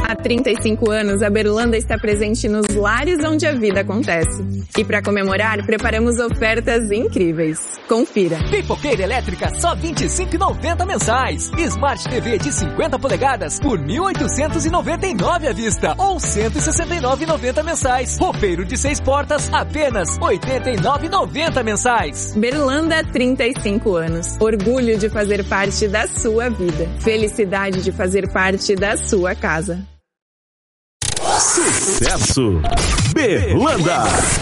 Há 35 anos, a Berlanda está presente nos lares onde a vida acontece. E para comemorar, preparamos ofertas incríveis. Confira. Pipoqueira elétrica só R$ 25,90 mensais. Smart TV de 50 polegadas por R$ 1.899 à vista ou R$ 169,90 mensais. Roupeiro de 6 portas apenas R$ 89,90 mensais. Berlanda, 35 anos. Orgulho de fazer parte da sua vida. Felicidade de fazer parte da sua casa. Sucesso! Berlanda!